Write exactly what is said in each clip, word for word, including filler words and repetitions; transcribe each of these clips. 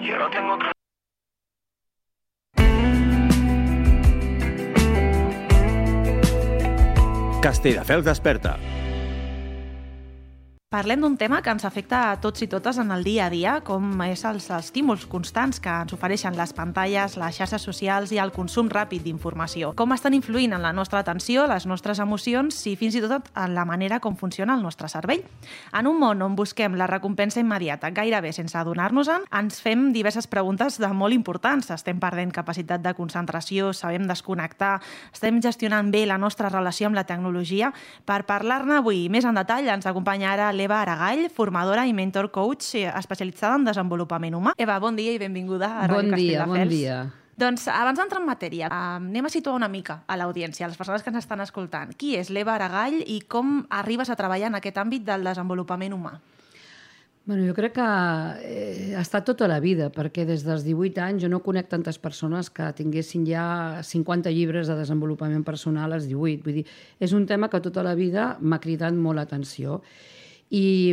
Yo no tengo otra. Castelldefels desperta. Parlem d'un tema que ens afecta a tots i totes en el dia a dia, com és els estímuls constants que ens ofereixen les pantalles, les xarxes socials i el consum ràpid d'informació. Com estan influint en la nostra atenció, les nostres emocions i fins i tot en la manera com funciona el nostre cervell. En un món on busquem la recompensa immediata gairebé sense adonar-nos-en, ens fem diverses preguntes de molt importants. Estem perdent capacitat de concentració, sabem desconnectar, estem gestionant bé la nostra relació amb la tecnologia. Per parlar-ne avui més en detall ens acompanya ara l'Eva Aragall, formadora i mentor coach especialitzada en desenvolupament humà. Eva, bon dia i benvinguda a Ràdio Castelldefels. Bon dia, bon dia. Doncs abans d'entrar en matèria, anem a situar una mica a l'audiència, a les persones que ens estan escoltant. Qui és l'Eva Aragall i com arribes a treballar en aquest àmbit del desenvolupament humà? Bueno, jo crec que ha estat tota la vida, perquè des dels divuit anys jo no conec tantes persones que tinguessin ja cinquanta llibres de desenvolupament personal als divuit. Vull dir, és un tema que tota la vida m'ha cridat molt l'atenció. I,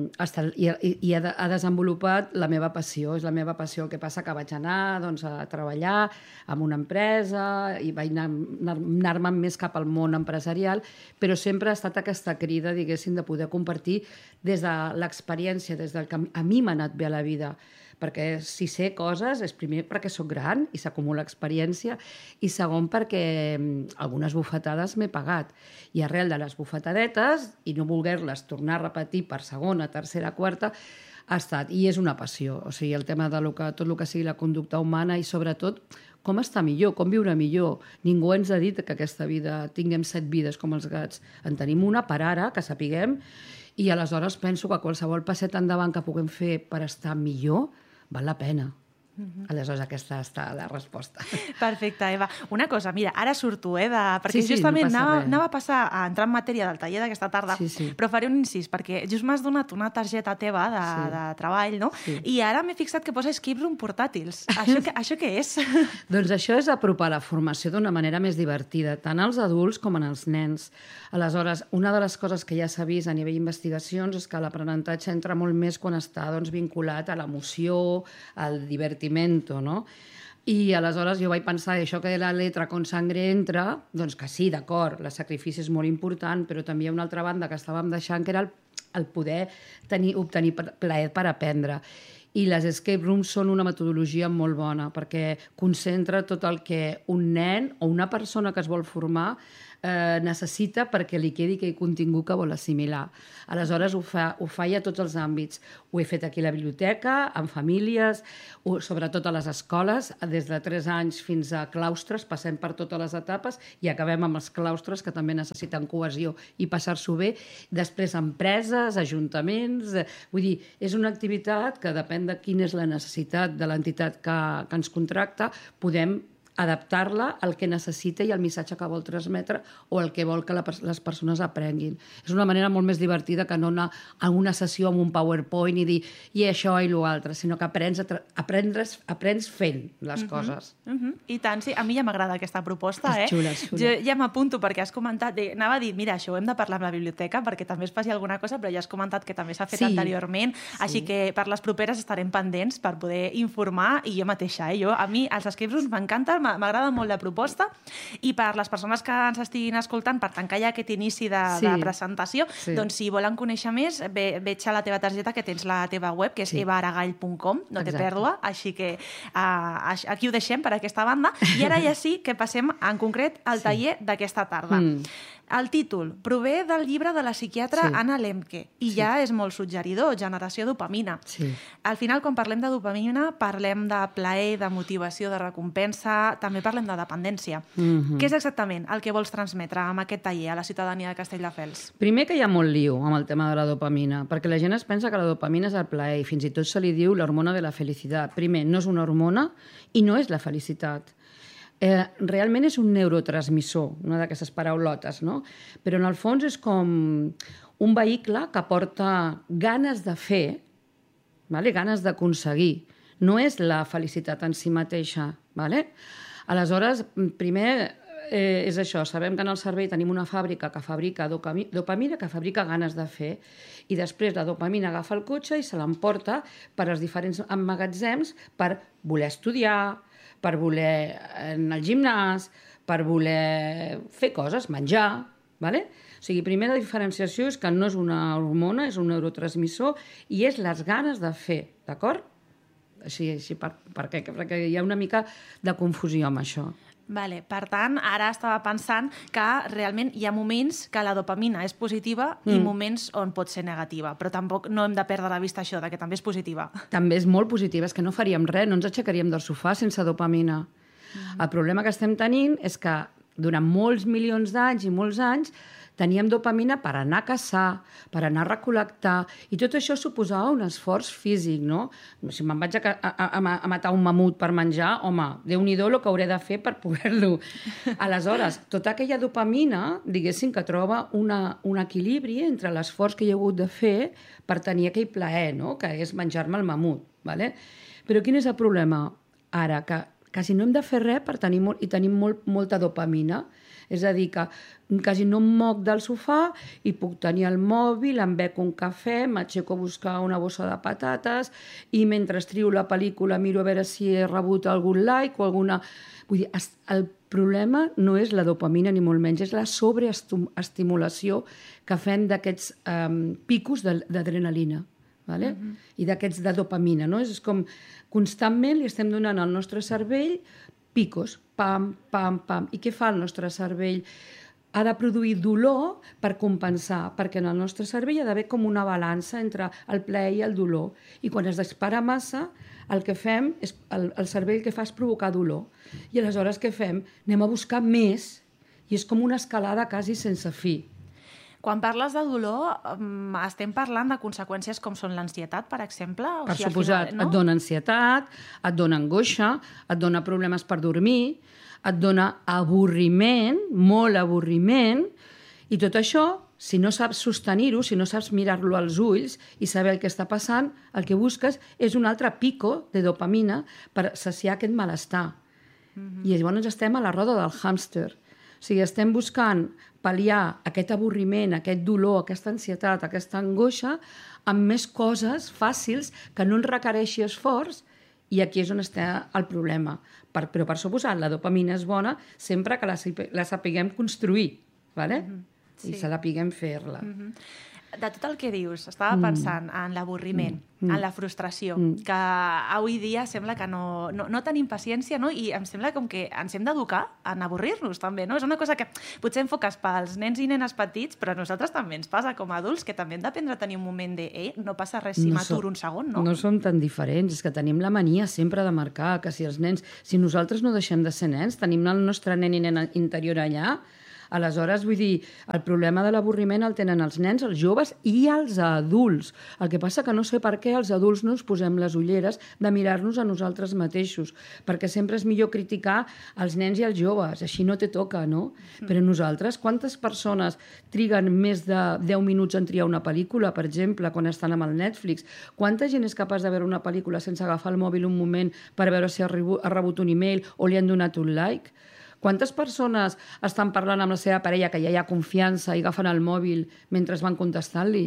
i, i ha desenvolupat la meva passió, és la meva passió. El que passa que vaig anar doncs, a treballar en una empresa i vaig anar-me més cap al món empresarial, però sempre ha estat aquesta crida, diguéssim, de poder compartir des de l'experiència, des del que a mi m'ha anat bé a la vida. Perquè si sé coses és primer perquè sóc gran i s'acumula experiència i segon perquè algunes bufetades m'he pagat. I arrel de les bufetadetes i no voler-les tornar a repetir per segona, tercera, quarta, ha estat, i és una passió. O sigui, el tema de lo que, tot el que sigui la conducta humana i sobretot com estar millor, com viure millor. Ningú ens ha dit que aquesta vida tinguem set vides com els gats. En tenim una per ara, que sapiguem, i aleshores penso que qualsevol passet endavant que puguem fer per estar millor val la pena. Uh-huh. Aleshores aquesta està la resposta. Perfecte, Eva. Una cosa, mira, ara surto, eh, de... perquè sí, sí, justament no anava, anava a passar a entrar en matèria del taller d'aquesta tarda, sí, sí. però faré un incís, perquè just m'has donat una targeta teva de, sí. de treball, no? Sí. I ara m'he fixat que posa escape room portàtils. Això, que, això què és? Doncs això és apropar la formació d'una manera més divertida, tant als adults com als nens. Aleshores, una de les coses que ja s'ha vist a nivell d'investigacions és que l'aprenentatge entra molt més quan està doncs, vinculat a l'emoció, al divertiment, no? I aleshores jo vaig pensar això que de la letra con sangre entra, doncs que sí, d'acord, el sacrifici és molt important, però també hi ha una altra banda que estàvem deixant, que era el, el poder tenir, obtenir plaer per aprendre. I les escape rooms són una metodologia molt bona perquè concentra tot el que un nen o una persona que es vol formar eh, necessita perquè li quedi aquell contingut que vol assimilar. Aleshores ho fa, ho fa ja a tots els àmbits. Ho he fet aquí a la biblioteca, en famílies, o, sobretot a les escoles, des de tres anys fins a claustres, passem per totes les etapes i acabem amb els claustres que també necessiten cohesió i passar-s'ho bé. Després empreses, ajuntaments... Eh, vull dir, és una activitat que depèn de quina és la necessitat de l'entitat que, que ens contracta, podem adaptar-la al que necessita i al missatge que vol transmetre o el que vol que la, les persones aprenguin. És una manera molt més divertida que no anar a una sessió amb un PowerPoint i dir i això i l'altre, sinó que aprens, aprens, aprens fent les uh-huh. coses. Uh-huh. I tant, sí. A mi ja m'agrada aquesta proposta. És eh? xula, és xula. Jo ja m'apunto perquè has comentat, eh, anava a dir, mira, això ho hem de parlar amb la biblioteca perquè també es faci alguna cosa, però ja has comentat que també s'ha fet sí. anteriorment, sí. així que per les properes estarem pendents per poder informar i jo mateixa. Eh? Jo, a mi els escape rooms m'encanten, m'agrada molt la proposta i per les persones que ens estiguin escoltant, per tancar ja aquest inici de, sí. de presentació, sí. doncs si volen conèixer més, ve, veig a la teva targeta que tens la teva web, que és sí. eva aragall punt com, no té pèrdua, així que uh, aquí ho deixem per aquesta banda i ara ja sí que passem en concret al taller sí. d'aquesta tarda. Mm. El títol prové del llibre de la psiquiatra sí. Anna Lemke i sí. ja és molt suggeridor, generació dopamina. Sí. Al final, quan parlem de dopamina, parlem de plaer, de motivació, de recompensa, també parlem de dependència. Mm-hmm. Què és exactament el que vols transmetre amb aquest taller a la ciutadania de Castelldefels? Primer que hi ha molt liu amb el tema de la dopamina, perquè la gent es pensa que la dopamina és el plaer i fins i tot se li diu l'hormona de la felicitat. Primer, no és una hormona i no és la felicitat. Eh, realment és un neurotransmissor, una d'aquestes paraulotes, no? Però en el fons és com un vehicle que porta ganes de fer, vale? Ganes d'aconseguir. No és la felicitat en si mateixa. Vale? Aleshores, primer eh, és això, sabem que en el cervell tenim una fàbrica que fabrica dopamina, que fabrica ganes de fer, i després la dopamina agafa el cotxe i se l'emporta per als diferents emmagatzems per voler estudiar, per voler anar al gimnàs, per voler fer coses, menjar, ¿vale? O sigui, primera diferenciació és que no és una hormona, és un neurotransmissor i és les ganes de fer, d'acord? Així, així per, perquè, perquè hi ha una mica de confusió amb això. Vale, per tant, ara estava pensant que realment hi ha moments que la dopamina és positiva mm. i moments on pot ser negativa, però tampoc no hem de perdre de vista això, de que també és positiva. També és molt positiva, és que no faríem res, no ens aixecaríem del sofà sense dopamina. Mm. El problema que estem tenint és que durant molts milions d'anys i molts anys teníem dopamina per anar a caçar, per anar a recol·lectar, i tot això suposava un esforç físic, no? Si me'n vaig a, a, a matar un mamut per menjar, home, Déu-n'hi-do el que hauré de fer per poder-lo. Aleshores, tota aquella dopamina, diguéssim que troba una, un equilibri entre l'esforç que hi ha hagut de fer per tenir aquell plaer, no? Que és menjar-me el mamut, ¿vale? Però quin és el problema? Ara, que quasi no hem de fer res per tenir molt, i tenim molt, molta dopamina. És a dir, que quasi no em moc del sofà i puc tenir el mòbil, em bec un cafè, m'aixeco a buscar una bossa de patates i mentre trio la pel·lícula miro a veure si he rebut algun like o alguna... Vull dir, el problema no és la dopamina ni molt menys, és la sobreestimulació que fem d'aquests um, picos d'adrenalina. Vale? Uh-huh. I d'aquests de dopamina, no? És com constantment li estem donant al nostre cervell picos, pam, pam, pam. I què fa el nostre cervell? Ha de produir dolor per compensar, perquè en el nostre cervell hi ha d'haver com una balança entre el plaer i el dolor. I quan es dispara massa, el que fem és, el, el cervell que fa és provocar dolor. I aleshores què fem? Anem a buscar més, i és com una escalada quasi sense fi. Quan parles de dolor, estem parlant de conseqüències com són l'ansietat, per exemple? O per sigui, suposat, final, no? Et dona ansietat, et dona angoixa, et dona problemes per dormir, et dona avorriment, molt avorriment, i tot això, si no saps sostenir-ho, si no saps mirar-lo als ulls i saber el que està passant, el que busques és un altre pico de dopamina per saciar aquest malestar. Mm-hmm. I llavors estem a la roda del hàmster. O sigui, estem buscant pal·liar aquest avorriment, aquest dolor, aquesta ansietat, aquesta angoixa, amb més coses fàcils que no ens requereixi esforç, i aquí és on està el problema. Per, però, per suposat, la dopamina és bona sempre que la, la sapiguem construir, ¿vale? Mm-hmm. Sí. I se la sapiguem fer-la. Mm-hmm. De tot el que dius, estava pensant mm. en l'avorriment, mm. en la frustració, mm. que avui dia sembla que no, no, no tenim paciència, no? I em sembla com que ens hem d'educar en avorrir-nos també, no? És una cosa que potser enfoques pels nens i nenes petits, però a nosaltres també ens passa com a adults, que també hem d'aprendre a tenir un moment de eh, no passa res si no m'aturo un segon, no? No som tan diferents, és que tenim la mania sempre de marcar, que si els nens, si nosaltres no deixem de ser nens, tenim el nostre nen i nena interior allà. Aleshores, vull dir, el problema de l'avorriment el tenen els nens, els joves i els adults. El que passa que no sé per què els adults no ens posem les ulleres de mirar-nos a nosaltres mateixos, perquè sempre és millor criticar els nens i els joves, així no te toca, no? Mm. Però nosaltres, quantes persones triguen més de deu minuts en triar una pel·lícula, per exemple, quan estan amb el Netflix? Quanta gent és capaç de veure una pel·lícula sense agafar el mòbil un moment per veure si ha rebut un email o li han donat un like? Quantes persones estan parlant amb la seva parella que ja hi ha confiança i agafen el mòbil mentre van contestant-li?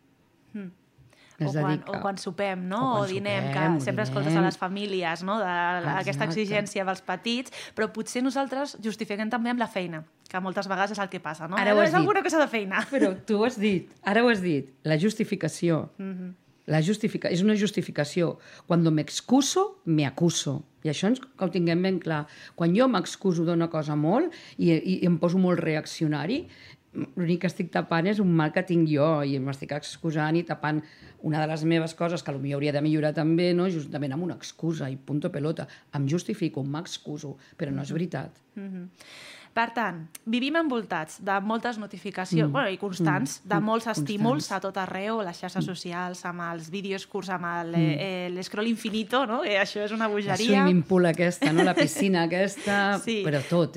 Mm. O quan, que... o quan sopem, no? O, o dinem, sopem, que sempre dinem. escoltes a les famílies, no? D'aquesta exigència dels petits, però potser nosaltres justifiquem també amb la feina, que moltes vegades és el que passa, no? Ara ho has és dit. alguna cosa de feina. Però tu ho has dit, ara ho has dit, la justificació. Mm-hmm. La justifica... És una justificació. Quan me excuso, me acuso. I això ens, que ho tinguem ben clar. Quan jo m'excuso d'una cosa molt i, i em poso molt reaccionari, l'únic que estic tapant és un mal que tinc jo i m'estic excusant i tapant una de les meves coses que potser hauria de millorar també, no? Justament amb una excusa i punto pelota. Em justifico, m'excuso, però no és veritat. Mm-hmm. Per tant, vivim envoltats de moltes notificacions, mm. bueno, i constants, mm. de molts estímuls constants. A tot arreu, les xarxes mm. socials, amb els vídeos curts, amb l'escroll infinito, no? Eh, això és una bogeria. La swimming pool aquesta, no? La piscina aquesta, sí. Però tot, eh?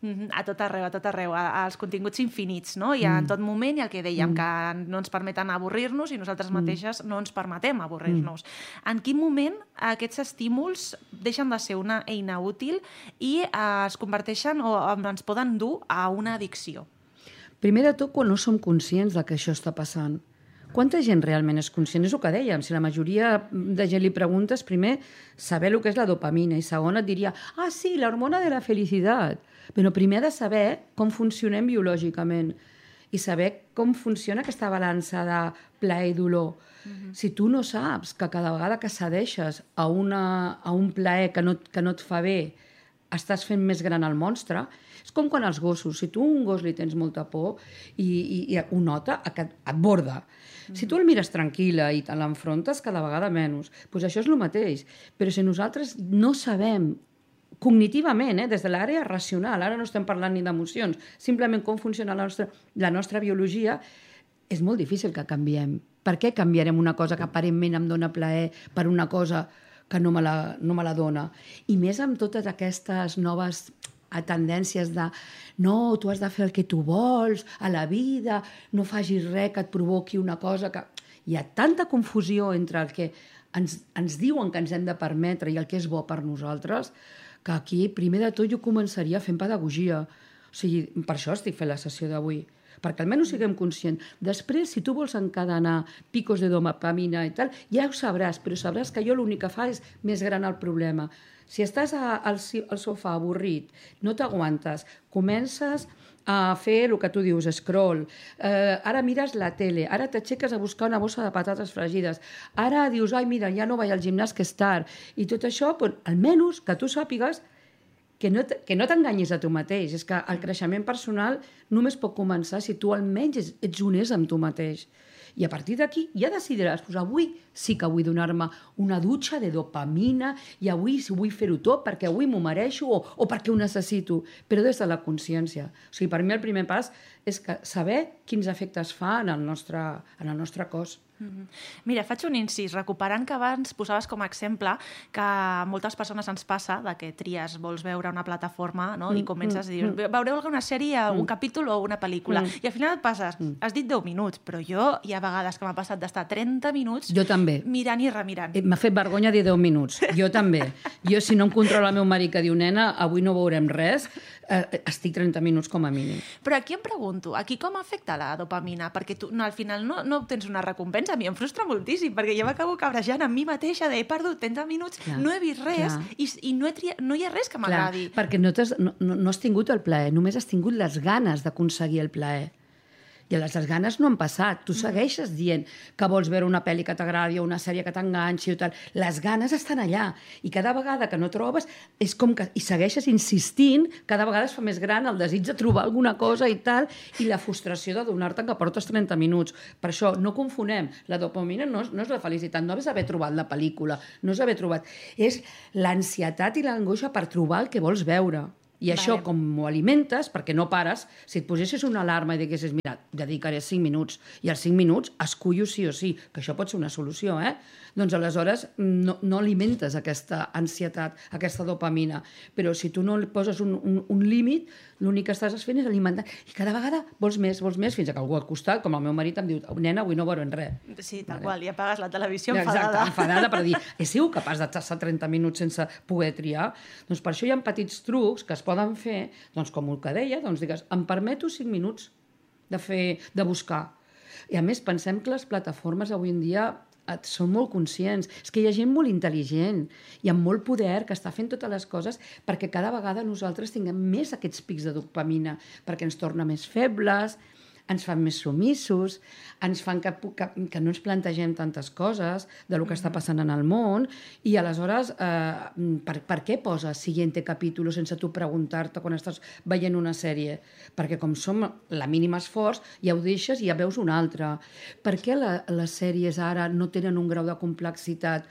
Mm-hmm. A tot arreu, a tot arreu, als continguts infinits, no? I en tot moment i el que dèiem, mm. que no ens permeten avorrir-nos i nosaltres mateixes mm. no ens permetem avorrir-nos. Mm. En quin moment aquests estímuls deixen de ser una eina útil i eh, es converteixen o ens poden dur a una addicció? Primer de tot, quan no som conscients de que això està passant. Quanta gent realment és conscient? És el que dèiem. Si la majoria de gent li preguntes, primer, saber el que és la dopamina, i segon et diria, ah, sí, l'hormona de la felicitat. Però primer ha de saber com funcionem biològicament i saber com funciona aquesta balança de plaer i dolor. Uh-huh. Si tu no saps que cada vegada que cedeixes a, una, a un plaer que no, que no et fa bé, estàs fent més gran el monstre, és com quan els gossos, si tu a un gos li tens molta por i, i, i ho nota, et, et borda. Mm. Si tu el mires tranquil·la i te l'enfrontes cada vegada menys, doncs això és el mateix. Però si nosaltres no sabem cognitivament, eh, des de l'àrea racional, ara no estem parlant ni d'emocions, simplement com funciona la nostra, la nostra biologia, és molt difícil que canviem. Per què canviarem una cosa que aparentment em dona plaer per una cosa que no me la, no me la dona? I més amb totes aquestes noves tendències de no, tu has de fer el que tu vols a la vida, no facis res que et provoqui una cosa que... Hi ha tanta confusió entre el que ens, ens diuen que ens hem de permetre i el que és bo per nosaltres, que aquí, primer de tot, jo començaria fent pedagogia. O sigui, per això estic fent la sessió d'avui, perquè almenys siguem conscients. Després, si tu vols encadenar picos de dopamina i tal, ja ho sabràs, però sabràs que jo l'únic que fa és més gran el problema. Si estàs a, al, al sofà avorrit, no t'aguantes, comences a fer el que tu dius, scroll, eh, ara mires la tele, ara t'aixeques a buscar una bossa de patates fregides, ara dius, ai, mira, ja no vaig al gimnàs que és tard, i tot això, doncs, almenys que tu sàpigues que no, que no t'enganyis a tu mateix. És que el creixement personal només pot començar si tu almenys ets honest amb tu mateix. I a partir d'aquí ja decidiràs, doncs avui sí que vull donar-me una dutxa de dopamina i avui sí vull fer-ho tot perquè avui m'ho mereixo o, o perquè ho necessito, però des de la consciència. O sigui, per mi el primer pas és que saber quins efectes fa en el nostre, en el nostre cos. Mm-hmm. Mira, faig un incís, recuperant que abans posaves com a exemple que a moltes persones ens passa de que tries, vols veure una plataforma, no? I comences a dir, veureu alguna sèrie, algun capítol o una pel·lícula, i al final et passes, has dit deu minuts, però jo hi ha vegades que m'ha passat d'estar trenta minuts jo també. Mirant i remirant. M'ha fet vergonya dir deu minuts, jo també. Jo, si no em controla el meu marit que diu, nena, avui no veurem res, eh, estic trenta minuts com a mínim. Però aquí em pregunto, aquí com afecta la dopamina? Perquè tu no, al final no, no obtens una recompensa. A mi em frustra moltíssim, perquè jo m'acabo cabrejant amb mi mateixa de he perdut trenta minuts, clar, no he vist res i, i no, he triat, no hi ha res que m'agradi. Perquè no, no, no has tingut el plaer, només has tingut les ganes d'aconseguir el plaer. I les ganes no han passat. Tu segueixes dient que vols veure una pel·li que t'agradi o una sèrie que t'enganxi o tal. Les ganes estan allà. I cada vegada que no trobes, és com que... I segueixes insistint, cada vegada es fa més gran el desig de trobar alguna cosa i tal, i la frustració de donar-te que portes trenta minuts. Per això, no confonem. La dopamina no és, no és la felicitat, no és haver trobat la pel·lícula, no és haver trobat... És l'ansietat i l'angoixa per trobar el que vols veure. I això, vale, com ho alimentes, perquè no pares, si et posessis una alarma i diguessis, mira, dedicaré cinc minuts, i als cinc minuts escullo sí o sí, que això pot ser una solució, eh? Doncs aleshores no, no alimentes aquesta ansietat, aquesta dopamina. Però si tu no poses un, un, un límit, l'únic que estàs fent és alimentar. I cada vegada vols més, vols més, fins que algú al costat, com el meu marit, em diu, nena, avui no veurem res. Sí, tal vale. Qual, i apagues la televisió enfadada. Exacte, enfadada per dir, he sigut capaç de tastar trenta minuts sense poder triar? Doncs per això hi ha petits trucs que es poden fer, doncs com el que deia, doncs digues, em permeto cinc minuts de fer, de buscar. I a més, pensem que les plataformes avui en dia són molt conscients. És que hi ha gent molt intel·ligent i amb molt poder que està fent totes les coses perquè cada vegada nosaltres tinguem més aquests pics de dopamina, perquè ens torna més febles, ens fan més submissos, ens fan que, que, que no ens plantegem tantes coses de lo que està passant en el món, i aleshores, eh, per, per què poses siguiente capítol sense tu preguntar-te quan estàs veient una sèrie? Perquè com som la mínima esforç, ja ho deixes i ja veus una altra. Per què la, les sèries ara no tenen un grau de complexitat?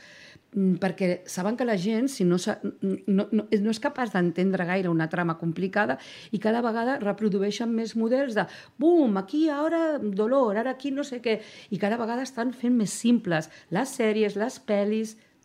Perquè saben que la gent, si no, no, no, no és capaç d'entendre gaire una trama complicada, i cada vegada reprodueixen més models de bum, aquí ara dolor, ara aquí no sé què, i cada vegada estan fent més simples les sèries, les pel·lis,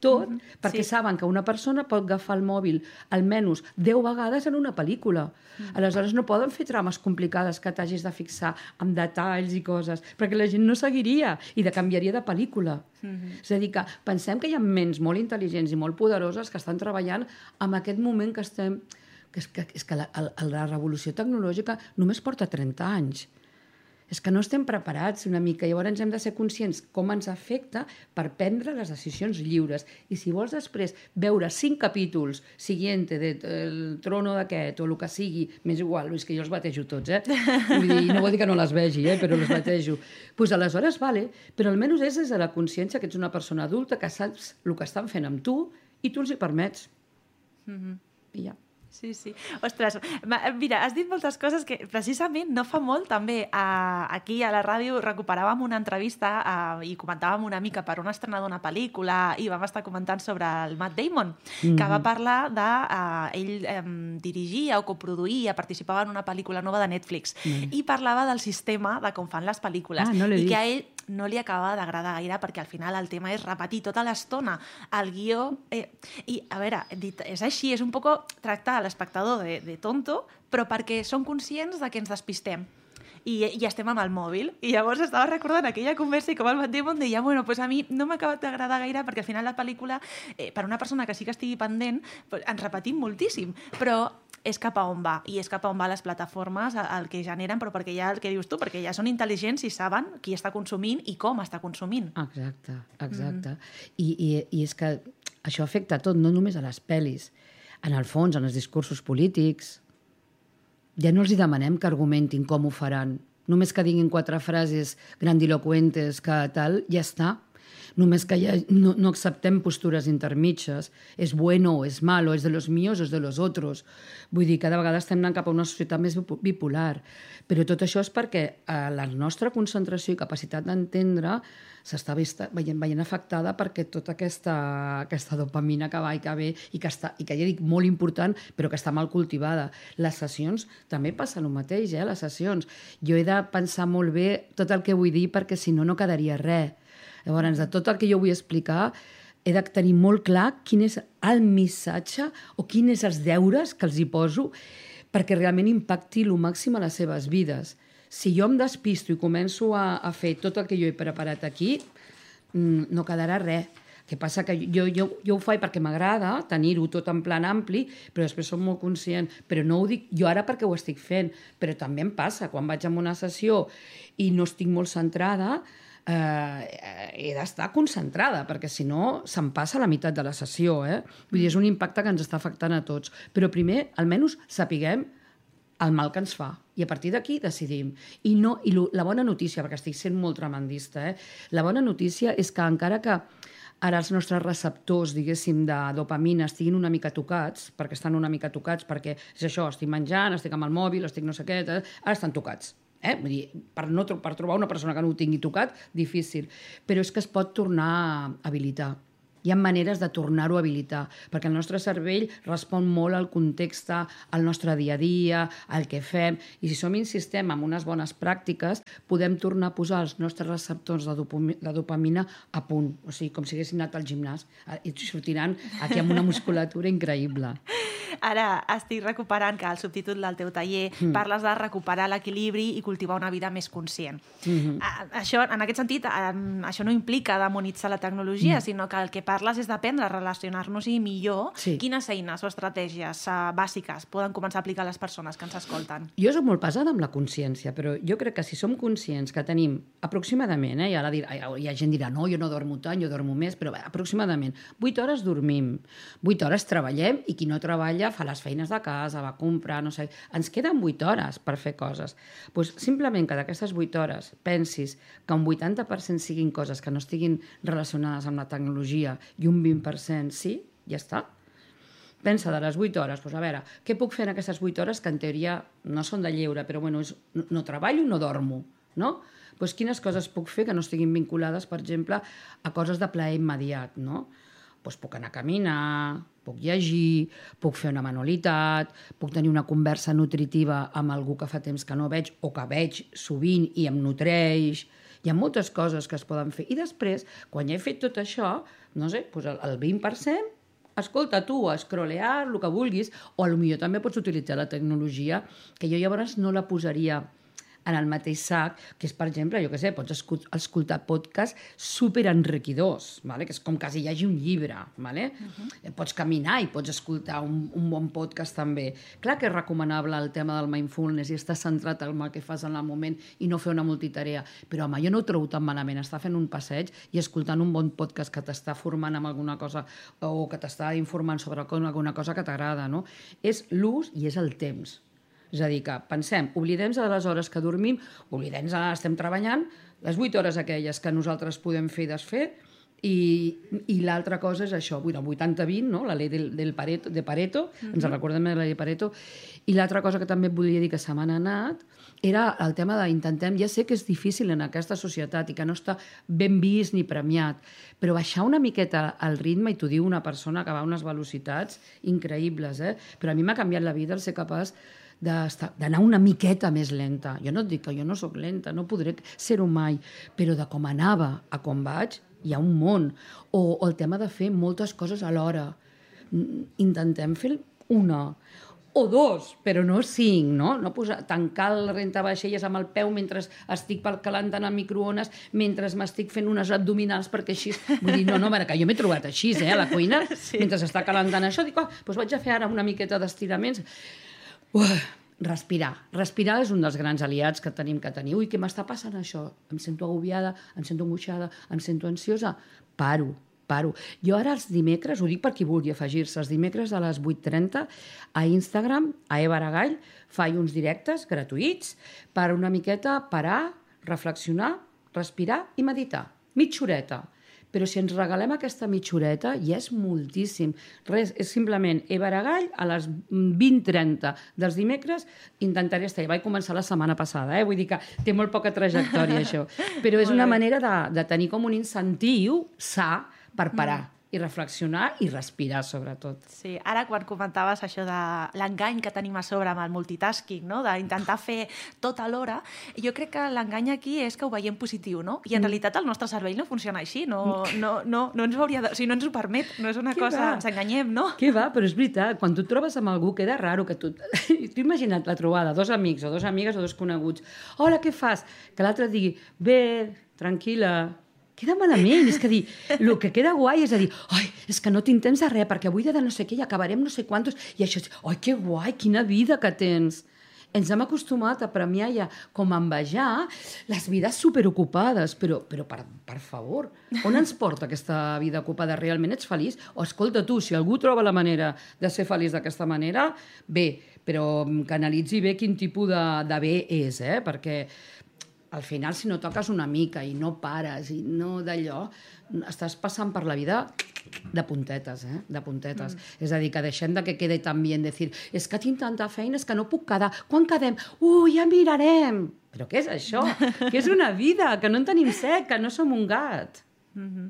tot, mm-hmm. perquè sí. saben que una persona pot agafar el mòbil almenys deu vegades en una pel·lícula. Mm-hmm. Aleshores no poden fer trames complicades que t'hagis de fixar amb detalls i coses, perquè la gent no seguiria i de canviaria de pel·lícula. Mm-hmm. És a dir, que pensem que hi ha ments molt intel·ligents i molt poderoses que estan treballant en aquest moment que estem... que és que, és que la, la revolució tecnològica només porta trenta anys. És que no estem preparats una mica, llavors hem de ser conscients com ens afecta per prendre les decisions lliures. I si vols després veure cinc capítols siguiente de El trono d'aquest o el que sigui, m'és igual, és que jo els batejo tots, eh? Vull dir, no vol dir que no les vegi, eh? Però els batejo. Doncs pues aleshores, vale, però almenys és des de la consciència que ets una persona adulta que saps el que estan fent amb tu i tu els hi permets. Mm-hmm. I ja. Sí, sí. Ostres, mira, has dit moltes coses que precisament no fa molt també eh, aquí a la ràdio recuperàvem una entrevista eh, i comentàvem una mica per un estrena d'una pel·lícula i vam estar comentant sobre el Matt Damon, mm-hmm. que va parlar de... Eh, ell eh, dirigia o coproduïa, participava en una pel·lícula nova de Netflix mm. i parlava del sistema de com fan les pel·lícules. Ah, no l'he I vist. que a ell no li acaba d'agradar gaire perquè al final el tema és repetir tota l'estona el guió. Eh, I, a veure, dit, és així, és un poc tractar l'espectador de, de tonto, però perquè som conscients de que ens despistem. I, i estem amb el mòbil. I llavors estava recordant aquella conversa i com el Matt Damon deia, bueno, pues a mi no m'ha acabat d'agradar gaire perquè al final la pel·lícula, eh, per una persona que sí que estigui pendent, pues, ens repetim moltíssim, però és cap a on va, i és cap a on va les plataformes, el que generen, però perquè ja el que dius tu, perquè ja són intel·ligents i saben qui està consumint i com està consumint. Exacte, exacte. Mm. I, i, I és que això afecta a tot, no només a les pel·lis. En el fons, en els discursos polítics, ja no els hi demanem que argumentin com ho faran. Només que diguin quatre frases grandilocuentes que tal, ja està. Només que ja no, no acceptem postures intermitges. És bueno o és malo, és de los míos o és de los otros. Vull dir, cada vegada estem anant cap a una societat més bipolar. Però tot això és perquè eh, la nostra concentració i capacitat d'entendre s'està veient, veient afectada perquè tota aquesta, aquesta dopamina que va i que ve i que, està, i que ja dic molt important, però que està mal cultivada. Les sessions també passa el mateix, eh, les sessions. Jo he de pensar molt bé tot el que vull dir perquè si no, no quedaria res. Llavors, de tot el que jo vull explicar, he de tenir molt clar quin és el missatge o quins és els deures que els hi poso perquè realment impacti el màxim a les seves vides. Si jo em despisto i començo a, a fer tot el que jo he preparat aquí, no quedarà res. El que passa que jo, jo, jo ho faig perquè m'agrada tenir-ho tot en plan ampli, però després som molt conscient. Però no ho dic jo ara perquè ho estic fent, però també em passa. Quan vaig a una sessió i no estic molt centrada, eh, he d'estar concentrada, perquè si no se'm passa la meitat de la sessió. Eh? Vull dir, és un impacte que ens està afectant a tots. Però primer, almenys, sapiguem el mal que ens fa. I a partir d'aquí decidim. I, no, i lo, la bona notícia, perquè estic sent molt tremendista, eh? La bona notícia és que encara que ara els nostres receptors, diguéssim, de dopamina estiguin una mica tocats, perquè estan una mica tocats, perquè és això, estic menjant, estic amb el mòbil, estic no sé què, ara estan tocats. Eh? Vull dir, per, no, per trobar una persona que no ho tingui tocat, difícil. Però és que es pot tornar a habilitar. Hi ha maneres de tornar-ho a habilitar, perquè el nostre cervell respon molt al context, al nostre dia a dia, al que fem, i si som insistem en unes bones pràctiques, podem tornar a posar els nostres receptors de dopamina, de dopamina a punt, o sigui, com si haguessin anat al gimnàs, i sortiran aquí amb una musculatura increïble. Ara estic recuperant que al subtítol del teu taller mm. parles de recuperar l'equilibri i cultivar una vida més conscient. Mm-hmm. Això, en aquest sentit, això no implica demonitzar la tecnologia, mm. sinó que el que parles és d'aprendre a relacionar-nos-hi millor. Sí. Quines eines o estratègies uh, bàsiques poden començar a aplicar les persones que ens escolten? Jo soc molt pesada amb la consciència, però jo crec que si som conscients que tenim aproximadament, eh, i ara dir, hi ha gent que dirà no, jo no dormo tant, jo dormo més, però bé, aproximadament vuit hores dormim, vuit hores treballem i qui no treballa fa les feines de casa, va a comprar, no sé... Ens queden vuit hores per fer coses. Pues simplement que d'aquestes vuit hores pensis que un vuitanta per cent siguin coses que no estiguin relacionades amb la tecnologia i un vint per cent sí, ja està. Pensa de les vuit hores, doncs a veure, què puc fer en aquestes vuit hores que en teoria no són de lleure, però bueno, és, no, no treballo, no dormo, no? Doncs quines coses puc fer que no estiguin vinculades, per exemple, a coses de plaer immediat, no? Doncs puc anar a caminar, puc llegir, puc fer una manualitat, puc tenir una conversa nutritiva amb algú que fa temps que no veig o que veig sovint i em nutreix. Hi ha moltes coses que es poden fer. I després, quan ja he fet tot això, no sé, doncs el vint per cent, escolta, tu, a scrollear, el que vulguis, o potser també pots utilitzar la tecnologia, que jo llavors no la posaria en el mateix sac, que és, per exemple, jo què sé, pots escoltar podcasts superenriquidors, vale? Que és com quasi hi hagi un llibre. Vale? Uh-huh. Pots caminar i pots escoltar un, un bon podcast també. Clar que és recomanable el tema del mindfulness i estar centrat en el que fas en el moment i no fer una multitarea, però home, jo no ho trobo tan malament estar fent un passeig i escoltant un bon podcast que t'està formant amb alguna cosa o que t'està informant sobre alguna cosa que t'agrada, no? És l'ús i és el temps. És a dir, que pensem, oblidem-nos de les hores que dormim, oblidem-nos que estem treballant, les vuit hores aquelles que nosaltres podem fer i desfer, i, i l'altra cosa és això, vuitanta vint, no? La llei del, del Pareto, de Pareto, mm-hmm. ens recordem de la llei de Pareto, i l'altra cosa que també et volia dir que se m'ha anat era el tema d'intentem, ja sé que és difícil en aquesta societat i que no està ben vist ni premiat, però baixar una miqueta el ritme, i t'ho diu una persona que va a unes velocitats increïbles, eh? Però a mi m'ha canviat la vida el ser capaç d'anar una miqueta més lenta. Jo no et dic que jo no sóc lenta, no podré ser-ho mai, però de com anava a com vaig, hi ha un món. O, o el tema de fer moltes coses alhora. Intentem fer una o dos, però no cinc, no? No posar, tancar el rentavaixelles amb el peu mentre estic calentant el microones, mentre m'estic fent unes abdominals perquè així... Vull dir, no, no, que jo m'he trobat així, eh, a la cuina, sí. Mentre està calentant això, dic, oh, doncs vaig a fer ara una miqueta d'estiraments. Uf, respirar. Respirar és un dels grans aliats que tenim que tenir. Ui, què m'està passant això? Em sento agobiada, em sento angoixada, em sento ansiosa. Paro, paro. Jo ara els dimecres, ho dic per qui vulgui afegir-se, els dimecres a les vuit trenta a Instagram, a Eva Aragall, faig uns directes gratuïts per una miqueta parar, reflexionar, respirar i meditar. Mitja horeta. Però si ens regalem aquesta mitja horeta, ja és moltíssim. Res, és simplement Eva Aragall a les vint trenta dels dimecres intentaré estar. Ja vaig començar la setmana passada, eh? Vull dir que té molt poca trajectòria, això. Però és una manera de, de tenir com un incentiu sa per parar. Mm. I reflexionar i respirar, sobretot. Sí, ara quan comentaves això de l'engany que tenim a sobre amb el multitasking, no? D'intentar fer tot alhora, jo crec que l'engany aquí és que ho veiem positiu, no? I en mm. realitat el nostre cervell no funciona així, no, no, no, no, ens, ho hauria de, o sigui, no ens ho permet, no és una Què cosa... Va? Ens enganyem, no? Què va? Però és veritat, quan tu et trobes amb algú queda raro que tu... Tu imagina't la trobada, dos amics o dos amigues o dos coneguts. Hola, què fas? Que l'altre digui, bé, tranquil·la... Queda malament, és que dir, el que queda guai és a dir, ai, és que no tinc temps de res, perquè avui de no sé què i acabarem no sé quantos, i això és, ai, que guai, quina vida que tens. Ens hem acostumat a premiar i a com a envejar les vides superocupades, però, però per, per favor, on ens porta aquesta vida ocupada? Realment ets feliç? O escolta tu, si algú troba la manera de ser feliç d'aquesta manera, bé, però que analitzi bé quin tipus de, de bé és, eh? Perquè al final, si no toques una mica i no pares i no d'allò, estàs passant per la vida de puntetes, eh? De puntetes. Mm. És a dir, que deixem de que quede tan bien decir, és que tinc tanta feina, és que no puc quedar. Quan quedem? Ui, ja mirarem. Però què és això? Què és una vida? Que no en tenim set, que no som un gat. Mm-hmm.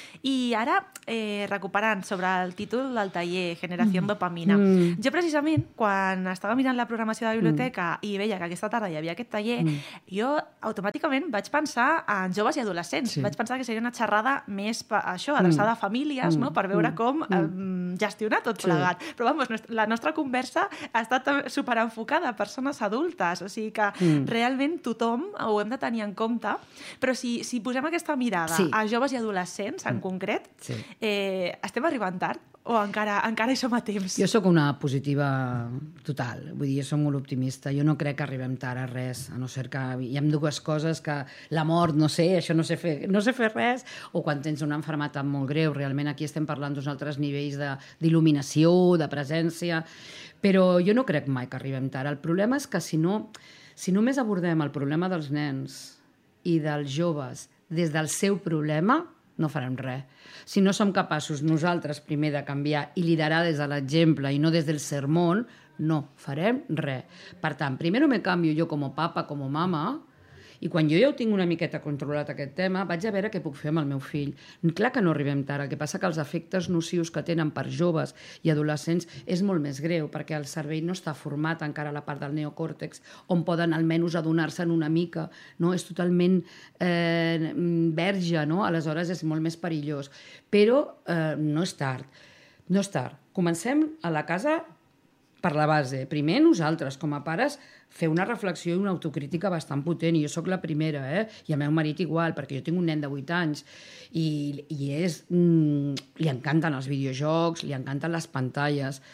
I ara, eh, recuperant sobre el títol del taller Generació mm. Dopamina, mm. jo precisament, quan estava mirant la programació de la biblioteca mm. i veia que aquesta tarda hi havia aquest taller, mm. jo automàticament vaig pensar en joves i adolescents. Sí. Vaig pensar que seria una xerrada més, això, adreçada mm. a famílies, mm. no? Per veure com mm. eh, gestionar tot plegat. Sí. Però, vamos, la nostra conversa ha estat superenfocada a persones adultes, o sigui que mm. realment tothom ho hem de tenir en compte, però si, si posem aquesta mirada sí. a joves i adolescents, en mm. concret, sí. eh, estem arribant tard o encara, encara hi som a temps? Jo sóc una positiva total, vull dir, jo soc molt optimista, jo no crec que arribem tard a res, a no ser que hi ha dues coses, que la mort, no sé, això no sé fer, no sé fer res, o quan tens una malaltia molt greu, realment aquí estem parlant d'uns altres nivells d'il·luminació, de, de presència, però jo no crec mai que arribem tard. El problema és que si no, si només abordem el problema dels nens i dels joves des del seu problema, no farem res. Si no som capaços nosaltres primer de canviar i liderar des de l'exemple i no des del sermón, no farem res. Per tant, primer me canvio jo com a papa, com a mama, I quan jo ja ho tinc una miqueta controlat aquest tema, vaig a veure què puc fer amb el meu fill. Clar que no arribem tard, el que passa que els efectes nocius que tenen per joves i adolescents és molt més greu, perquè el cervell no està format encara a la part del neocòrtex, on poden almenys adonar-se'n una mica, no? És totalment eh, verge, no? Aleshores és molt més perillós. Però eh, no és tard. No és tard. Comencem a la casa per la base. Primer, nosaltres, com a pares, fer una reflexió i una autocrítica bastant potent, i jo sóc la primera, eh? I el meu marit igual, perquè jo tinc un nen de vuit anys, i, i és, mm, li encanten els videojocs, li encanten les pantalles.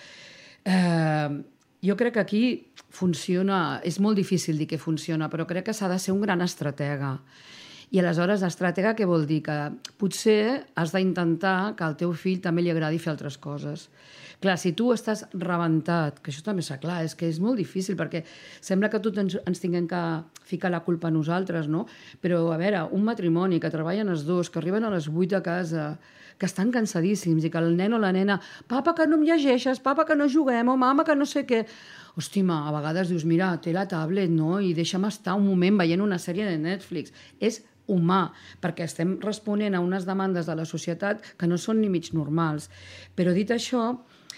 Eh, jo crec que aquí funciona, és molt difícil dir que funciona, però crec que s'ha de ser un gran estratega. I aleshores, estratega què vol dir? Que potser has d'intentar que al teu fill també li agradi fer altres coses. Clar, si tu estàs rebentat, que això també és clar, és que és molt difícil, perquè sembla que tots ens, ens tinguem que ficar la culpa a nosaltres, no? Però, a veure, un matrimoni que treballen els dos, que arriben a les vuit a casa, que estan cansadíssims i que el nen o la nena, papa, que no em llegeixes, papa, que no juguem, o mama, que no sé què... Hòstima, a vegades dius, mira, té la tablet, no? I deixa'm estar un moment veient una sèrie de Netflix. És humà, perquè estem responent a unes demandes de la societat que no són ni mig normals. Però dit això,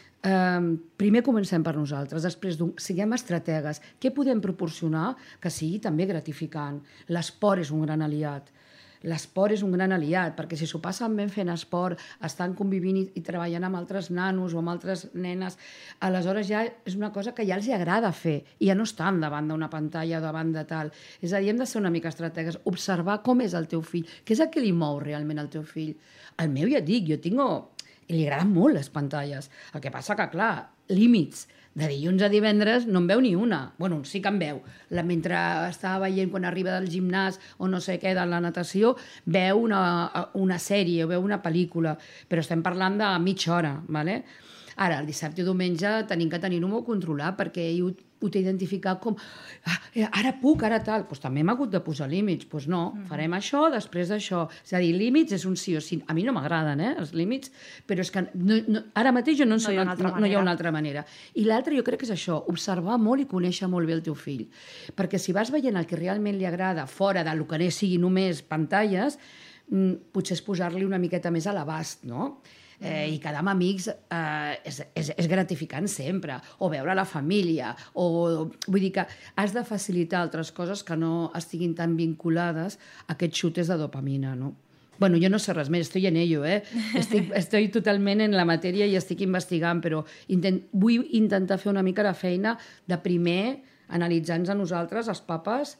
eh, primer comencem per nosaltres, després siguem estrategues. Què podem proporcionar que sigui també gratificant? L'esport és un gran aliat. L'esport és un gran aliat, perquè si s'ho passen ben fent esport, estan convivint i, i treballant amb altres nanos o amb altres nenes, aleshores ja és una cosa que ja els agrada fer i ja no estan davant d'una pantalla o davant de tal. És a dir, hem de ser una mica estrategues, observar com és el teu fill, què és el que li mou realment al teu fill. El meu, ja et dic, jo tinc... I li agraden molt les pantalles. El que passa que, clar, límits. De dilluns a divendres no en veu ni una. Bueno, sí que en veu. La, mentre estava veient quan arriba del gimnàs o no sé què, de la natació, veu una, una sèrie o veu una pel·lícula. Però estem parlant de mitja hora, ¿vale? Ara, el dissabte i diumenge tenim que tenir-ho molt controlat, perquè ell ho, ho té identificat com ah, ara puc, ara tal. Pues també hem hagut de posar límits. Pues no, mm. farem això, després d'això. És a dir, límits és un sí o sí. A mi no m'agraden, eh, els límits, però és que no, no, ara mateix jo no, no, sé, hi no, no hi ha una altra manera. I l'altre jo crec que és això, observar molt i conèixer molt bé el teu fill. Perquè si vas veient el que realment li agrada fora del que sigui només pantalles, potser és posar-li una miqueta més a l'abast, no? Eh, i quedar amb amics eh, és, és, és gratificant sempre, o veure la família, o vull dir que has de facilitar altres coses que no estiguin tan vinculades a aquests xutes de dopamina, no? Bueno, jo no sé res més, estoy en ello, eh? Estic, estoy totalment en la matèria i estic investigant, però intent, vull intentar fer una mica la feina de primer analitzar-nos a nosaltres, els papes,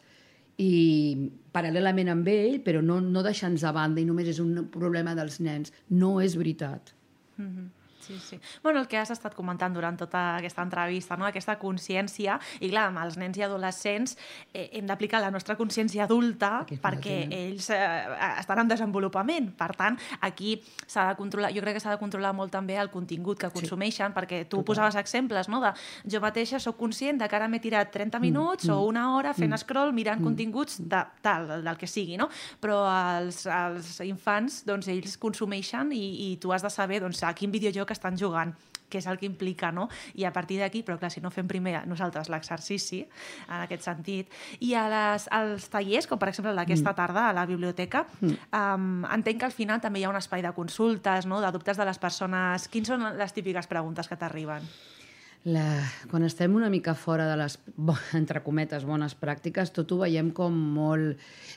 i paral·lelament amb ell, però no, no deixar-nos a banda i només és un problema dels nens. No és veritat. Mm-hmm. Sí, sí. Bueno, el que has estat comentant durant tota aquesta entrevista, no? Aquesta consciència, i clar, amb els nens i adolescents eh, hem d'aplicar la nostra consciència adulta perquè ells eh, estan en desenvolupament. Per tant, aquí s'ha de controlar, jo crec que s'ha de controlar molt també el contingut que consumeixen, sí. Perquè tu Total. Posaves exemples, no? De, jo mateixa soc conscient de que ara m'he tirat trenta minuts mm, mm, o una hora fent mm, scroll, mirant mm, continguts de, tal, del que sigui, no? Però els, els infants, doncs, ells consumeixen i, i tu has de saber doncs, a quin videojoc que estan jugant, que és el que implica, no? I a partir d'aquí, però clar, si no fem primer nosaltres l'exercici, en aquest sentit, i a les, als tallers, com per exemple d'aquesta tarda a la biblioteca, mm. um, entenc que al final també hi ha un espai de consultes, no? De dubtes de les persones. Quines són les típiques preguntes que t'arriben? La... Quan estem una mica fora de les, entre cometes, bones pràctiques, tot ho veiem com molt